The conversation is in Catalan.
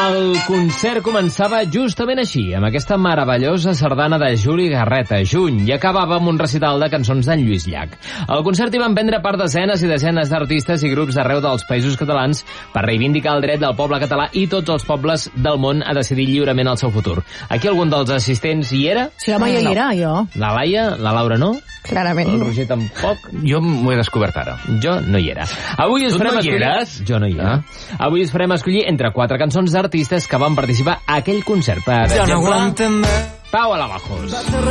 El concert començava justament així, amb aquesta meravellosa sardana de Juli Garreta, Juny, i acabava amb un recital de cançons d'en Lluís Llach. Al concert hi van prendre part desenes i desenes d'artistes i grups d'arreu dels països catalans per reivindicar el dret del poble català i tots els pobles del món a decidir lliurement el seu futur. Aquí algun dels assistents hi era? Sí, home, jo hi era, jo. La Laia, la Laura no? Clarament. El Roger tampoc? Jo m'ho he descobert ara. Jo no hi era. Avui us farem escollir... Jo no hi era. Avui us farem escollir entre 4 cançons d'artistes que van participar a aquell concert. Per exemple, Pau Alabajos.